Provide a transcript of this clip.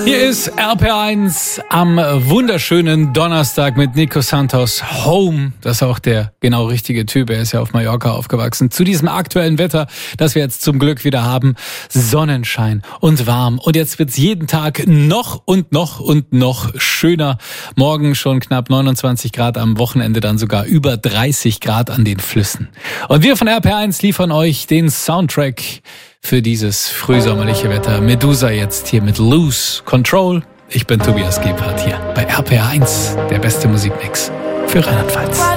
Hier ist RPR1 am wunderschönen Donnerstag mit Nico Santos. Home, das ist auch der genau richtige Typ. Er ist ja auf Mallorca aufgewachsen. Zu diesem aktuellen Wetter, das wir jetzt zum Glück wieder haben. Sonnenschein und warm. Und jetzt wird's jeden Tag noch schöner. Morgen schon knapp 29 Grad, am Wochenende dann sogar über 30 Grad an den Flüssen. Und wir von RPR1 liefern euch den Soundtrack für dieses frühsommerliche Wetter. Medusa jetzt hier mit Lose Control. Ich bin Tobias Gebhardt hier bei RPR1, der beste Musikmix für Rheinland-Pfalz.